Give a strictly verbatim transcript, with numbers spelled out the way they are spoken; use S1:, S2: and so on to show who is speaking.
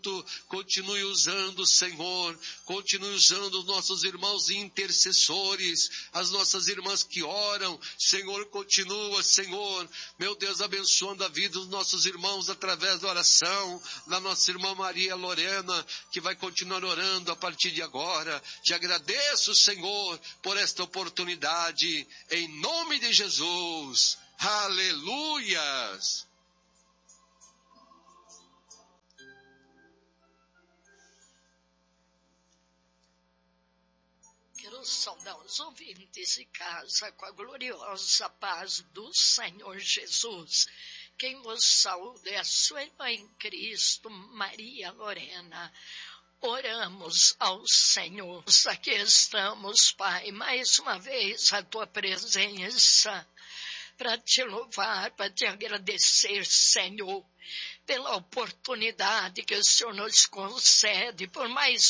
S1: Continue usando, Senhor, continue usando os nossos irmãos intercessores, as nossas irmãs que oram, Senhor, continua, Senhor, meu Deus, abençoando a vida dos nossos irmãos através da oração, da nossa irmã Maria Lorena, que vai continuar orando a partir de agora. Te agradeço, Senhor, por esta oportunidade, em nome de Jesus. Aleluias!
S2: Quero saudar os ouvintes de casa com a gloriosa paz do Senhor Jesus. Quem vos saúda é a sua irmã em Cristo, Maria Lorena. Oramos ao Senhor. Aqui estamos, Pai, mais uma vez a tua presença, para te louvar, para te agradecer, Senhor, pela oportunidade que o Senhor nos concede, por mais